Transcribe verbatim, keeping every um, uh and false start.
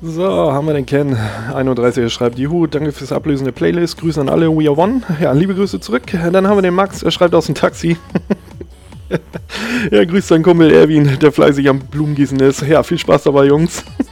So, haben wir den Ken. einunddreißig, er schreibt, Juhu, danke fürs Ablösen der Playlist. Grüße an alle, We Are One. Ja, liebe Grüße zurück. Dann haben wir den Max, er schreibt aus dem Taxi. Ja, grüßt seinen Kumpel Erwin, der fleißig am Blumengießen ist. Ja, viel Spaß dabei, Jungs.